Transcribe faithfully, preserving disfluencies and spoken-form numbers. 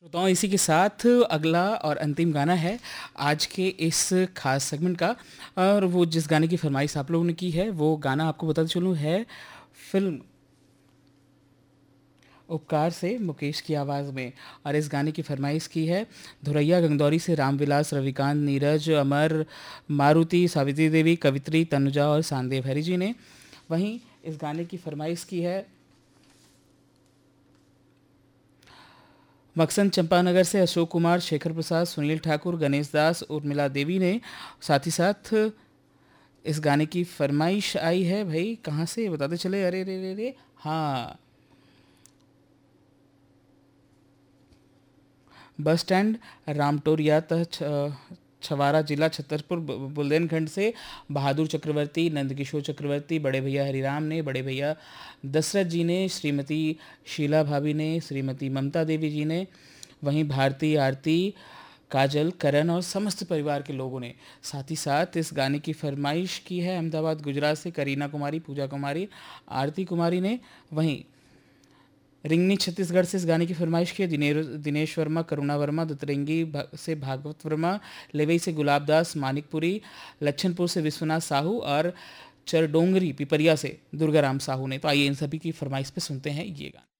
श्रोताओं, इसी के साथ अगला और अंतिम गाना है आज के इस खास सेगमेंट का। और वो जिस गाने की फरमाइश आप लोगों ने की है वो गाना आपको बताते चलूँ है फिल्म उपकार से, मुकेश की आवाज़ में। और इस गाने की फरमाइश की है धुरैया गंगदौरी से रामविलास, रविकांत, नीरज, अमर, मारुति, सावित्री देवी, कवित्री, तनुजा और सांदेव हरी जी ने। वहीं इस गाने की फरमाइश की है मकसन चंपानगर से अशोक कुमार, शेखर प्रसाद, सुनील ठाकुर, गणेश दास, उर्मिला देवी ने। साथ ही साथ इस गाने की फरमाइश आई है, भाई कहाँ से बताते चले, अरे रे रे रे हाँ, बस स्टैंड रामटोरिया तह छ- छवारा जिला छतरपुर ब- बुंदेलखंड से बहादुर चक्रवर्ती, नंदकिशोर चक्रवर्ती, बड़े भैया हरिराम ने, बड़े भैया दशरथ जी ने, श्रीमती शीला भाभी ने, श्रीमती ममता देवी जी ने। वहीं भारती, आरती, काजल, करण और समस्त परिवार के लोगों ने। साथ ही साथ इस गाने की फरमाइश की है अहमदाबाद गुजरात से करीना कुमारी, पूजा कुमारी, आरती कुमारी ने। वहीं रिंगनी छत्तीसगढ़ से इस गाने की फरमाइश की है दिनेर दिनेश वर्मा, करुणा वर्मा, दुतरंगी भा, से भागवत वर्मा, लेवई से गुलाब दास, मानिकपुरी, लच्छनपुर से विश्वनाथ साहू और चरडोंगरी पिपरिया से दुर्गाराम साहू ने। तो आइए इन सभी की फरमाइश पे सुनते हैं ये गाना।